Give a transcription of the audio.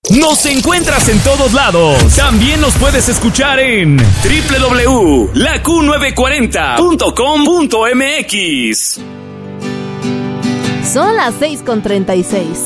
Nos encuentras en todos lados. También nos puedes escuchar en www.laq940.com.mx. Son las 6:36.